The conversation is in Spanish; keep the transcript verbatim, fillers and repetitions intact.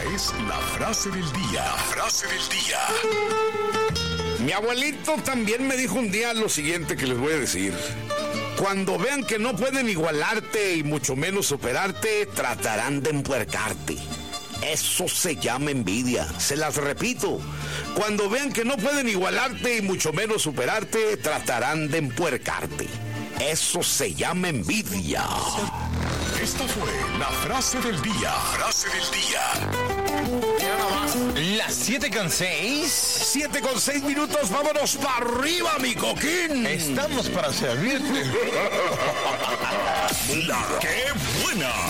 es la frase del día. La frase del día. Mi abuelito también me dijo un día lo siguiente que les voy a decir. Cuando vean que no pueden igualarte y mucho menos superarte, tratarán de empuercarte. Eso se llama envidia. Se las repito. Cuando vean que no pueden igualarte y mucho menos superarte, tratarán de empuercarte. Eso se llama envidia. Esta fue la frase del día. Frase del día. Las siete con seis. Siete con seis minutos, vámonos para arriba, mi coquín. Estamos para servirte. La que buena.